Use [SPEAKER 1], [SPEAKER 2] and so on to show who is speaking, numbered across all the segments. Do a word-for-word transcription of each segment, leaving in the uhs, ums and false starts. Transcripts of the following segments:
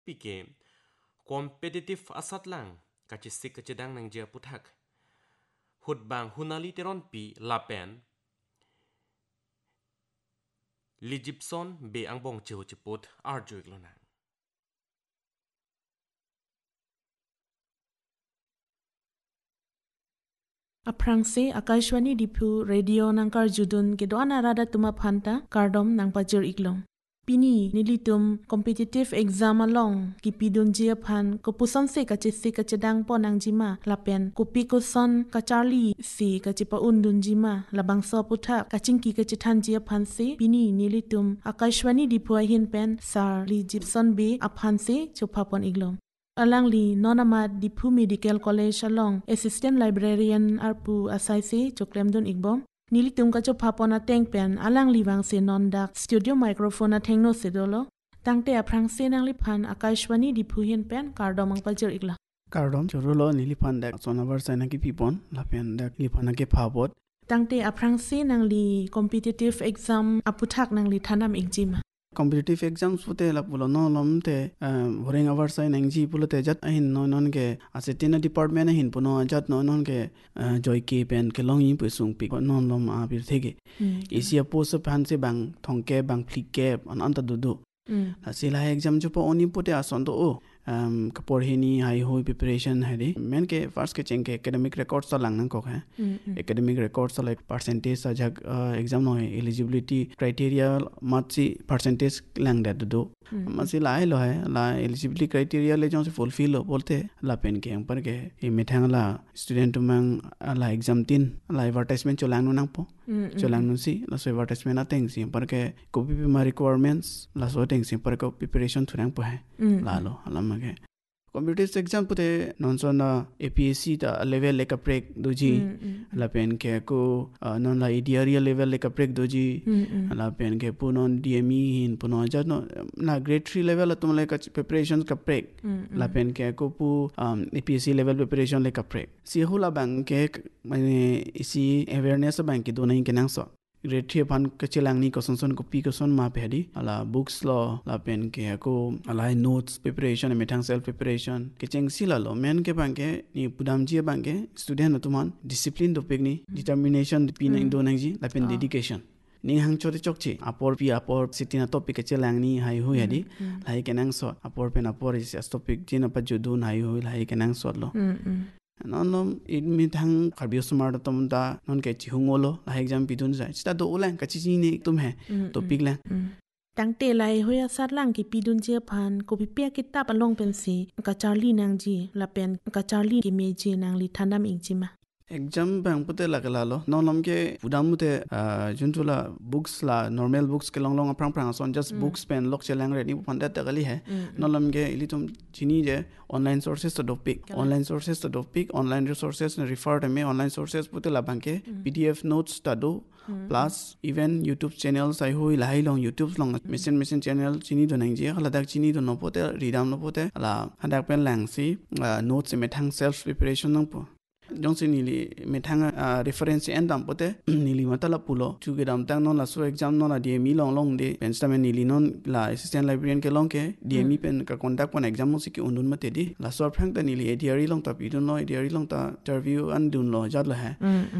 [SPEAKER 1] pike competitive asat lang kachisik kacedang nang jia puthak hut bang hunali teron pi lapen Li Gibson be ang bong chiho chiput arjoik lo nang
[SPEAKER 2] Aprangse Akashwani Dipu Radio Nangkar Judun ke doana rada tuma phanta kardom nang pajur iklong. Pini nilitum competitive exam along ki pidun jia phan ko puson se ka chisi ka chedang po nang jima lapen ko pi ko son ka charli si ka chipa undun jima labang so putha ka chingki ka chithan jia phan se pini nilitum Akashwani Dipu hin pen sar Li Gibson be aphan se chupapon iglong. Alangli nonama Dipu Medical College along Assistant Librarian arpu asai se choklemdon igbom nilitum ka chop phapona tengpen alangli wang se nondak studio microphone athengno sedolo tangte aprang se nangli phan Akashwani Dipu hin pen kardomang pajor igla
[SPEAKER 3] kardom chorolo niliphan dak sonavar saina ki pipon lapen dak lipana ke phabot
[SPEAKER 2] tangte aprang se nangli competitive exam aputhak nangli thanam ingjima
[SPEAKER 3] competitive exams pute la pulo no lomte boring hours sai nangji pulote jat ahin no non ke asetina department hin puno jat no non ke joy ke pen ke long yin pusung pi non lom a bir thege isia post pan se bang thongke bang flick ke an anta dudu asila exam jo po oni pute ason do o um kapor hini high hoi preparation hari men ke first ke cheng ke academic records sa lang nang ko hai academic records sa like percentage sa jag uh, exam no eligibility criteria matchi percentage lang da do masi lai lo hai la eligibility criteria le jong se fulfill ho bolte la pen ke par ke e methang la student mang la exam tin la advertisement cho lang no nang po cho lang no si la so advertisement a teng si par ke copy ma requirements la so teng si par ko preparation thurang po hai la lo alam ke competitive exam pute non so na A P S C ta level like a break doji la pen ke ko non la area level like a break doji la pen ke punon D M E hin punon ja no na grade three level tum like preparation ka break la pen ke ko pu A P S C level preparation like a break si hula bank ke mane isi awareness bank ki do nahi ke nang so grade three pan kachelang ni ko sonson ko pi ko son ma phedi ala books lo la pen ke ko ala notes preparation methang self preparation ke cheng sila lo men ke bang ke ni pudam ji bang ke student tuman discipline do pek ni determination pi na do nang ji la pen dedication ning hang chote chokchi apor pi apor sitina topic ke chelang ni hai hu yadi lai ke nang so apor pen apor is topic jina pa judun hai hu lai ke nang so lo non it mi thang kharbiyo smart tom da non ke chhungolo la exam pidun jai sta do ulang ka chi ni tum hai topic la
[SPEAKER 2] tangte lai hoya sarlang ki pidun je phan ko pi pe kitab along pen si ka charli nang ji la pen ka charli ki me ji nang li thanam injima
[SPEAKER 3] exam bang pute la kala lo non lom ke pudam mute juntula books la normal books ke long long prang prang son just books pen lok chelang re ni panda ta gali hai non lom ke ilitum chini je online sources to topic online sources to topic online resources ne refer to me online sources pute la bang ke P D F notes ta do plus even YouTube channels ai hoi lai long YouTube long mission mission channel chini do nang je khala dak chini do no pote readam no pote la hadak pen lang si notes me thang self preparation nang po jongse nili methang reference endam pote nili matala pulo chuge dam tang non la so exam non la D M E long long de pensame nili non la assistant librarian ke long ke D M E pen ka contact pon exam mo siki undun mate di la so phang ta nili diary long ta pidun no diary long ta interview andun lo jat la hai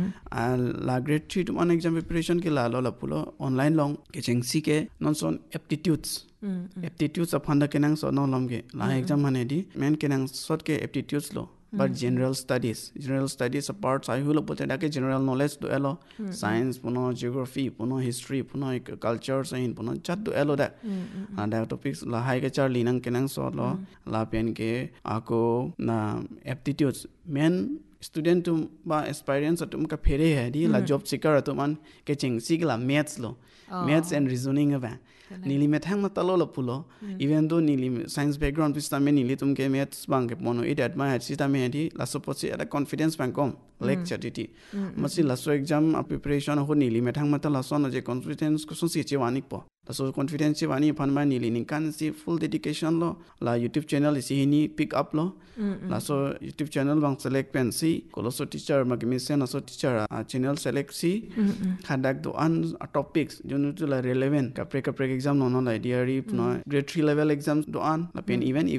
[SPEAKER 3] a la grade three to one exam preparation ke la lo la pulo online long ke chengsi ke non son aptitudes aptitudes apanda kenang so non lom ke la exam mane di men kenang sot ke aptitudes lo but general studies general studies apart sai hulo bote da ke general knowledge do elo science puno geography puno history puno culture sain puno chat do elo da and topics la hai ke charli nang kenang so lo la pen ke ako na aptitudes men student tum ba experience tum ka phere hai di la job seeker tum an ke ching sigla maths lo maths and reasoning ava nili methang ma talo la pulo even though nili science background pista me nili tum ke maths bang ke mono it admire sita me di la support se ada confidence bang kom lecture diti masi la so exam preparation ho nili methang ma tala so na je confidence ko so si che wanik po la so confidence che wani phan ma nili ning kan si full dedication lo la YouTube channel si ni pick up lo la so YouTube channel bang select pen si ko so teacher ma ke mission so teacher channel select si khadak do an topics junu to la relevant ka pre ka pre exam no no la diary no grade three level exams do an la pen even